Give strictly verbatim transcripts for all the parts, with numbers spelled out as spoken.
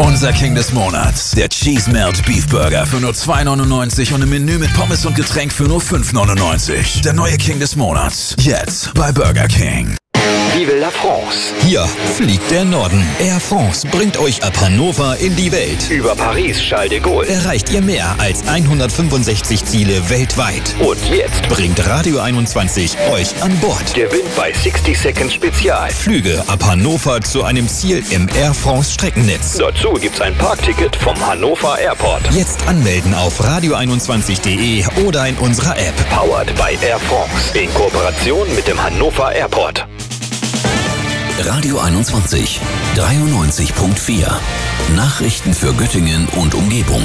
Unser King des Monats, der Cheese Melt Beef Burger für nur zwei neunundneunzig und ein Menü mit Pommes und Getränk für nur fünf neunundneunzig. Der neue King des Monats, jetzt bei Burger King. Vive la France. Hier fliegt der Norden. Air France bringt euch ab Hannover in die Welt. Über Paris, Charles de Gaulle. Erreicht ihr mehr als hundertfünfundsechzig Ziele weltweit. Und jetzt bringt Radio einundzwanzig euch an Bord. Gewinnt bei sixty Seconds Spezial. Flüge ab Hannover zu einem Ziel im Air France Streckennetz. Dazu gibt's ein Parkticket vom Hannover Airport. Jetzt anmelden auf radio einundzwanzig punkt de oder in unserer App. Powered by Air France. In Kooperation mit dem Hannover Airport. Radio einundzwanzig, dreiundneunzig Komma vier. Nachrichten für Göttingen und Umgebung.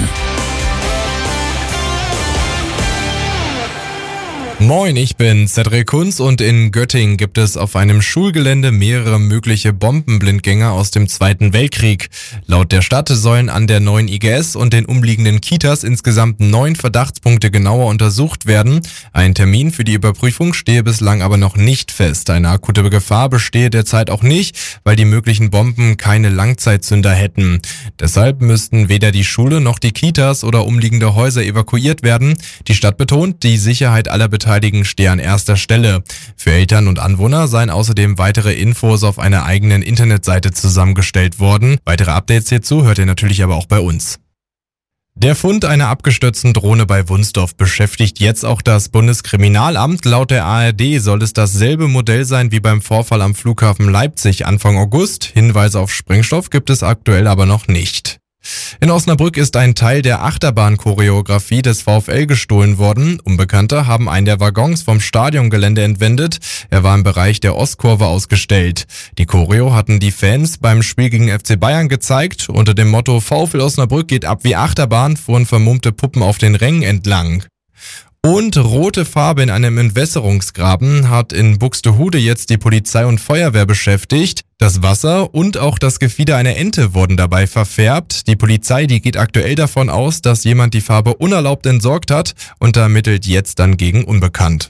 Moin, ich bin Cedric Kunz und in Göttingen gibt es auf einem Schulgelände mehrere mögliche Bombenblindgänger aus dem Zweiten Weltkrieg. Laut der Stadt sollen an der neuen I G S und den umliegenden Kitas insgesamt neun Verdachtspunkte genauer untersucht werden. Ein Termin für die Überprüfung stehe bislang aber noch nicht fest. Eine akute Gefahr bestehe derzeit auch nicht, weil die möglichen Bomben keine Langzeitzünder hätten. Deshalb müssten weder die Schule noch die Kitas oder umliegende Häuser evakuiert werden. Die Stadt betont, die Sicherheit aller Beteiligten stehe an erster Stelle. Für Eltern und Anwohner seien außerdem weitere Infos auf einer eigenen Internetseite zusammengestellt worden. Weitere Updates hierzu hört ihr natürlich aber auch bei uns. Der Fund einer abgestürzten Drohne bei Wunsdorf beschäftigt jetzt auch das Bundeskriminalamt. Laut der A R D soll es dasselbe Modell sein wie beim Vorfall am Flughafen Leipzig Anfang August. Hinweise auf Sprengstoff gibt es aktuell aber noch nicht. In Osnabrück ist ein Teil der Achterbahn-Choreografie des VfL gestohlen worden. Unbekannte haben einen der Waggons vom Stadiongelände entwendet. Er war im Bereich der Ostkurve ausgestellt. Die Choreo hatten die Fans beim Spiel gegen F C Bayern gezeigt. Unter dem Motto VfL Osnabrück geht ab wie Achterbahn fuhren vermummte Puppen auf den Rängen entlang. Und rote Farbe in einem Entwässerungsgraben hat in Buxtehude jetzt die Polizei und Feuerwehr beschäftigt. Das Wasser und auch das Gefieder einer Ente wurden dabei verfärbt. Die Polizei, die geht aktuell davon aus, dass jemand die Farbe unerlaubt entsorgt hat und ermittelt jetzt dann gegen Unbekannt.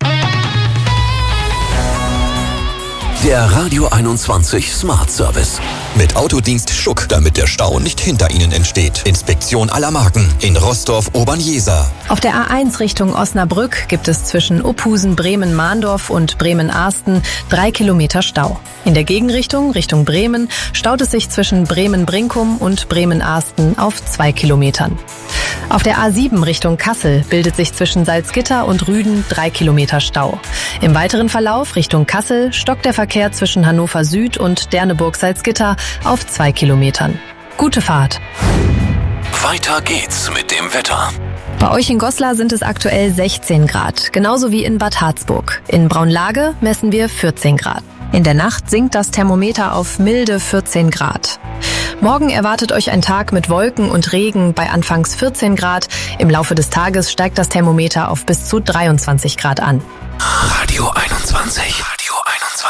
Der Radio einundzwanzig Smart Service. Mit Autodienst Schuck, damit der Stau nicht hinter Ihnen entsteht. Inspektion aller Marken in Rostorf-Obernjeser. Auf der A eins Richtung Osnabrück gibt es zwischen Uphusen, Bremen-Mahndorf und Bremen-Arsten drei Kilometer Stau. In der Gegenrichtung, Richtung Bremen, staut es sich zwischen Bremen-Brinkum und Bremen-Arsten auf zwei Kilometern. Auf der A sieben Richtung Kassel bildet sich zwischen Salzgitter und Rüden drei Kilometer Stau. Im weiteren Verlauf Richtung Kassel stockt der Verkehr zwischen Hannover Süd und Derneburg-Salzgitter auf zwei Kilometern. Gute Fahrt. Weiter geht's mit dem Wetter. Bei euch in Goslar sind es aktuell sechzehn Grad, genauso wie in Bad Harzburg. In Braunlage messen wir vierzehn Grad. In der Nacht sinkt das Thermometer auf milde vierzehn Grad. Morgen erwartet euch ein Tag mit Wolken und Regen bei anfangs vierzehn Grad. Im Laufe des Tages steigt das Thermometer auf bis zu dreiundzwanzig Grad an. Radio einundzwanzig. Radio einundzwanzig.